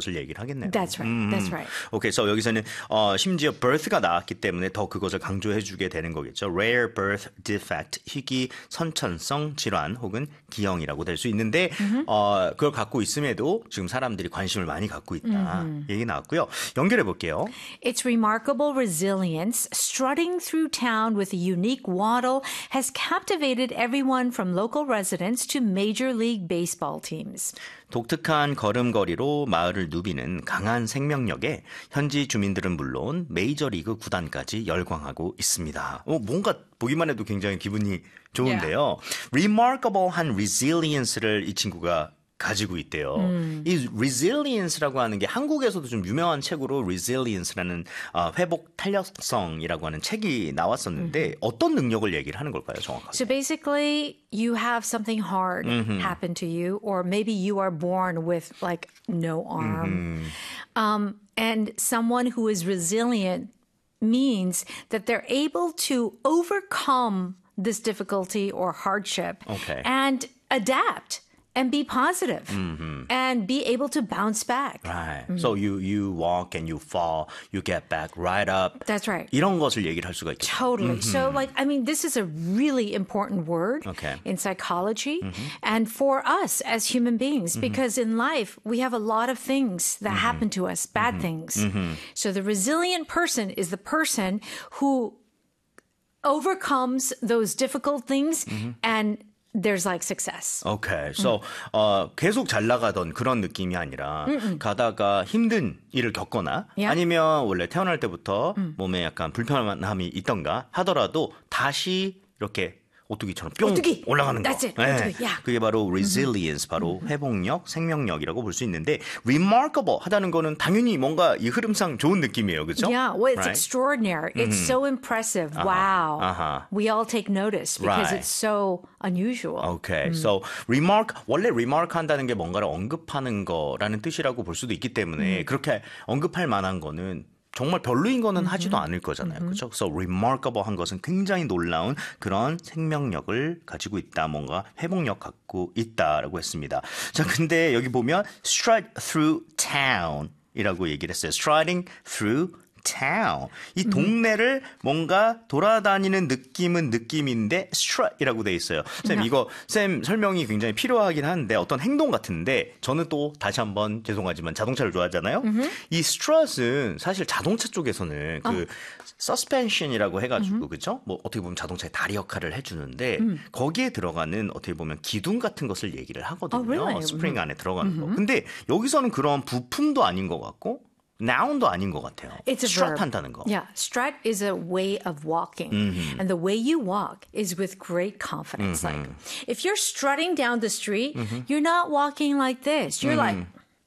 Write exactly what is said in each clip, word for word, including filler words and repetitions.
것을 얘기를 하겠네요. That's right. 음. That's right. 오케이, okay, so 여기서는 어, 심지어 birth가 나왔기 때문에 더 그것을 강조해주게 되는 거겠죠. Rare birth defect, 희귀 선천성 질환 혹은 기형이라고 될 수 있는데 mm-hmm. 어, 그걸 갖고 있음에도 지금 사람들이 관심을 많이 갖고 있다. Mm-hmm. 얘기 나왔고요. 연결해 볼게요. Its remarkable resilience, strutting through town with a unique waddle, has captivated everyone from local residents to Major League Baseball teams. 독특한 걸음걸이로 마을을 누비는 강한 생명력에 현지 주민들은 물론 메이저리그 구단까지 열광하고 있습니다. 어, 뭔가 보기만 해도 굉장히 기분이 좋은데요. Yeah. remarkable한 resilience를 이 친구가 가지고 있대요. 음. 이 resilience라고 하는 게 한국에서도 좀 유명한 책으로 resilience라는 어, 회복 탄력성이라고 하는 책이 나왔었는데 mm-hmm. 어떤 능력을 얘기를 하는 걸까요, 정확하게? So basically, you have something hard mm-hmm. happen to you, or maybe you are born with like no arm, mm-hmm. um, and someone who is resilient means that they're able to overcome this difficulty or hardship okay. and adapt. And be positive mm-hmm. and be able to bounce back. Right. Mm-hmm. So you you walk and you fall, you get back right up. That's right. 이런 것을 얘기를 할 수가 있겠죠. Totally. Mm-hmm. So like, I mean, this is a really important word okay. in psychology mm-hmm. and for us as human beings, mm-hmm. because in life, we have a lot of things that mm-hmm. happen to us, bad mm-hmm. things. Mm-hmm. So the resilient person is the person who overcomes those difficult things mm-hmm. and there's like success. Okay. So 음. 어, 계속 잘 나가던 그런 느낌이 아니라 음음. 가다가 힘든 일을 겪거나 yeah. 아니면 원래 태어날 때부터 음. 몸에 약간 불편함이 있던가 하더라도 다시 이렇게 오뚜기처럼 뿅 오뚜기. 올라가는 거. That's it. 네. 오뚜기. Yeah. 그게 바로 resilience, 바로 회복력, 생명력이라고 볼 수 있는데 remarkable 하다는 거는 당연히 뭔가 이 흐름상 좋은 느낌이에요. 그렇죠? Yeah, well, it's right? extraordinary. It's mm-hmm. so impressive. Uh-huh. Wow. Uh-huh. We all take notice because right. it's so unusual. Okay. Mm. So remark, 원래 remark 한다는 게 뭔가를 언급하는 거라는 뜻이라고 볼 수도 있기 때문에 mm. 그렇게 언급할 만한 거는 정말 별로인 거는 mm-hmm. 하지도 않을 거잖아요. mm-hmm. 그렇죠? So remarkable 한 것은 굉장히 놀라운 그런 생명력을 가지고 있다. 뭔가 회복력 갖고 있다라고 했습니다. 자, 근데 여기 보면 stride through town 이라고 얘기를 했어요. striding through town. 이 동네를 뭔가 돌아다니는 느낌은 느낌인데 strut이라고 돼 있어요. 쌤, 이거 쌤 설명이 굉장히 필요하긴 한데 어떤 행동 같은데 저는 또 다시 한번 죄송하지만 자동차를 좋아하잖아요. Mm-hmm. 이 strut은 사실 자동차 쪽에서는 그 어. suspension이라고 해가지고 그죠? 뭐 어떻게 보면 자동차의 다리 역할을 해주는데 음. 거기에 들어가는 어떻게 보면 기둥 같은 것을 얘기를 하거든요. Oh, really? 스프링 안에 들어가는 mm-hmm. 거. 근데 여기서는 그런 부품도 아닌 것 같고 noun도 아닌 것 같아요. It's a strut verb. 한다는 거. Yeah, strut is a way of walking. Mm-hmm. And the way you walk is with great confidence. Mm-hmm. Like, if you're strutting down the street, mm-hmm. you're not walking like this. You're mm-hmm. like,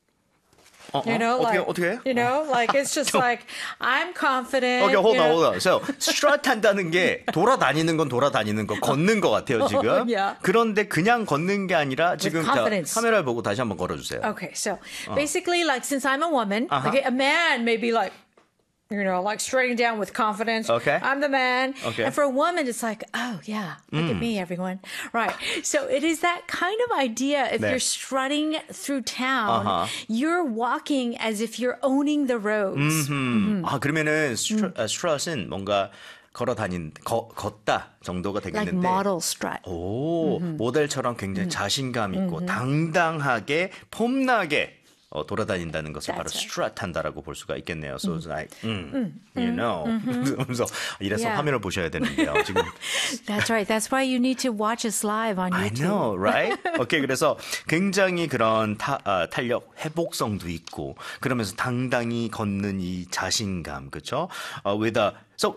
어, you know, 어떻게, like, 어떻게? you know, like, it's just like, I'm confident. Okay, hold you on, know? hold on. So, strut 한다는 게 돌아다니는 건 돌아다니는 거, 걷는 것 같아요, 지금. Oh, yeah. 그런데 그냥 걷는 게 아니라 지금 자, confidence. 카메라를 보고 다시 한번 걸어주세요. Okay, so 어. basically, like, since I'm a woman, uh-huh. okay, a man may be like, you know, like strutting down with confidence. Okay. I'm the man. Okay. And for a woman, it's like, oh, yeah, look mm. at me, everyone. Right. So it is that kind of idea. If 네. you're strutting through town, uh-huh. you're walking as if you're owning the roads. Mm-hmm. Mm-hmm. 아, 그러면은 strut, uh, strut은 뭔가 걸어 다닌, 거, 걷다 정도가 되겠는데. Like model strut. 오, mm-hmm. 모델처럼 굉장히 mm-hmm. 자신감 있고 mm-hmm. 당당하게 폼나게 어, 돌아다닌다는 것을 바로 right. strut 한다라고 볼 수가 있겠네요. So it's like, mm, mm, you know. 그래서 이래서 yeah. 화면을 보셔야 되는데요. 지금. That's right. That's why you need to watch us live on I YouTube. know, right? 오케이, 그래서 굉장히 그런 타, 아, 탄력, 회복성도 있고 그러면서 당당히 걷는 이 자신감, 그렇죠? Uh, with a, so,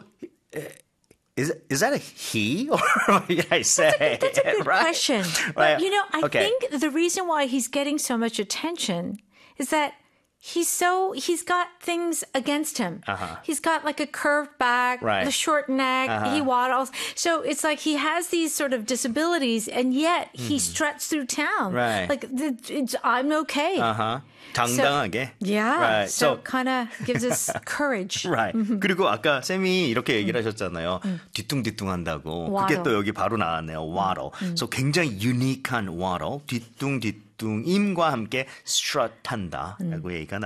Is is that a he or what did I say? That's a, that's a good right? question. Right. But you know, I okay. think the reason why he's getting so much attention is that he's so he's got things against him. Uh-huh. He's got like a curved back, right. the short neck, uh-huh. he waddles. So it's like he has these sort of disabilities, and yet he mm-hmm. struts through town. Right. Like the, it's, I'm okay. Uh-huh. 당당하게. So, yeah. Right. So, so kind of gives us courage. Right. 그리고 아까 쌤이 이렇게 얘기를 하셨잖아요. 뒤뚱뒤뚱 한다고. Waddle. 그게 또 여기 바로 나왔네요. waddle. So 굉장히 유니크한 waddle. 뒤뚱뒤뚱임과 함께 strut 한다라고 얘기가